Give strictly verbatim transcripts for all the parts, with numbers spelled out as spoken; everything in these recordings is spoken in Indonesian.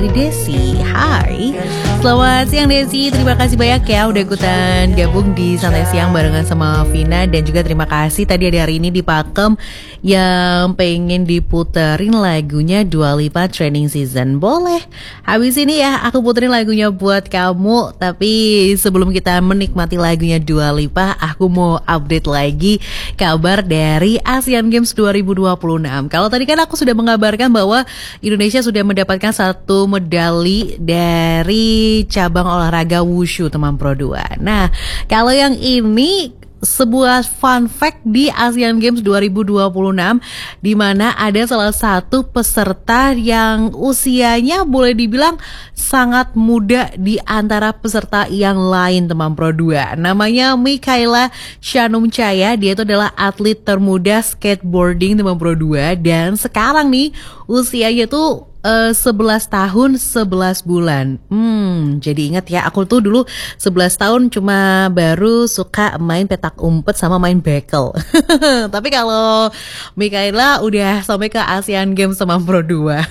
dari Desi. Hai, selamat siang Desi. Terima kasih banyak ya udah ikutan gabung di Santai Siang barengan sama Vina. Dan juga terima kasih tadi ada hari ini di Pakem yang pengen diputerin lagunya Dua Lipa Training Season. Boleh, habis ini ya aku puterin lagunya buat kamu. Tapi sebelum kita menikmati lagunya Dua Lipa, aku mau update lagi kabar dari Asian Games dua ribu dua puluh enam. Kalau tadi kan aku sudah mengabarkan bahwa Indonesia sudah mendapatkan satu medali dari cabang olahraga wushu teman Pro dua. Nah, kalau yang ini sebuah fun fact di Asian Games dua ribu dua puluh enam, di mana ada salah satu peserta yang usianya boleh dibilang sangat muda di antara peserta yang lain teman Pro dua. Namanya Mikaela Shanumchaya. Dia itu adalah atlet termuda skateboarding teman Pro dua dan sekarang nih usianya tuh Uh, sebelas tahun sebelas bulan. Hmm, jadi ingat ya, aku tuh dulu sebelas tahun cuma baru suka main petak umpet sama main bekel. Tapi kalau Mikaela udah sampai ke Asian Games sama Pro dua.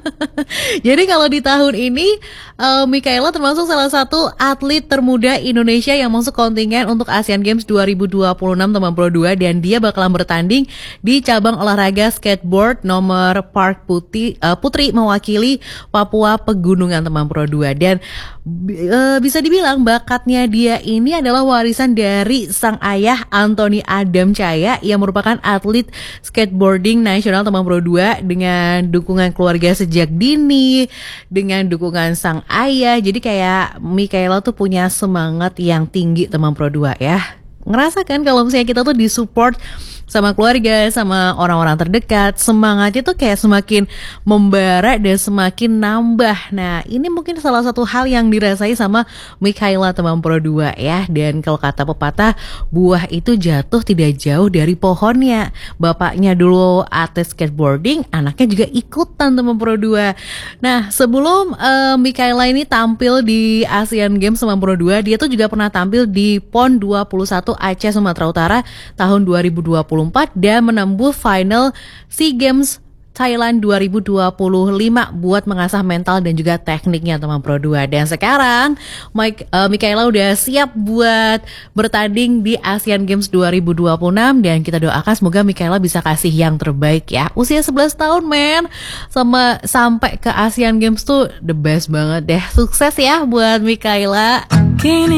Jadi kalau di tahun ini uh, Mikaela termasuk salah satu atlet termuda Indonesia yang masuk kontingen untuk Asian Games dua ribu dua puluh enam teman Pro dua, dan dia bakalan bertanding di cabang olahraga skateboard nomor park putih, uh, putri mewakili Papua Pegunungan teman Pro dua. Dan e, bisa dibilang bakatnya dia ini adalah warisan dari sang ayah Anthony Adam Chaya yang merupakan atlet skateboarding nasional teman Pro dua, dengan dukungan keluarga sejak dini, dengan dukungan sang ayah. Jadi kayak Mikaela tuh punya semangat yang tinggi teman Pro dua ya. Ngerasa kan kalau misalnya kita tuh disupport sama keluarga, sama orang-orang terdekat, semangatnya tuh kayak semakin membara dan semakin nambah. Nah, ini mungkin salah satu hal yang dirasai sama Mikaela teman Pro dua ya. Dan kalau kata pepatah, buah itu jatuh tidak jauh dari pohonnya. Bapaknya dulu atlet skateboarding, anaknya juga ikutan teman Pro dua. Nah, sebelum uh, Mikaela ini tampil di Asian Games teman Pro dua, dia tuh juga pernah tampil di PON dua puluh satu Aceh Sumatera Utara tahun dua ribu dua puluh empat dan menembus final SEA Games Thailand dua ribu dua puluh lima buat mengasah mental dan juga tekniknya teman Pro dua. Dan sekarang Mike, uh, Mikaela udah siap buat bertanding di Asian Games dua ribu dua puluh enam, dan kita doakan semoga Mikaela bisa kasih yang terbaik ya. Usia sebelas tahun men, sama sampai ke Asian Games tuh the best banget deh. Sukses ya buat Mikaela. Kini